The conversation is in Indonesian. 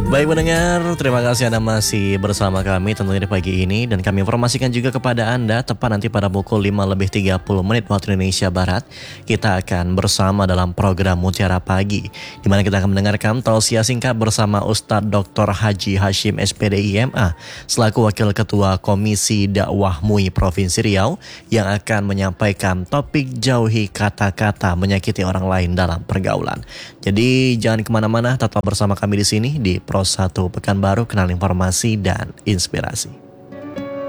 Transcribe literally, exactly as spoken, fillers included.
Baik pendengar, terima kasih Anda masih bersama kami tentunya di pagi ini. Dan kami informasikan juga kepada Anda tepat nanti pada pukul lima lebih tiga puluh menit waktu Indonesia Barat, kita akan bersama dalam program Mutiara Pagi, di mana kita akan mendengarkan tausiah singkat bersama Ustadz doktor Haji Hashim S P D I M A selaku Wakil Ketua Komisi Dakwah M U I Provinsi Riau, yang akan menyampaikan topik jauhi kata-kata menyakiti orang lain dalam pergaulan. Jadi jangan kemana-mana, tetap bersama kami di sini di Pro satu Pekanbaru, kenal informasi dan inspirasi.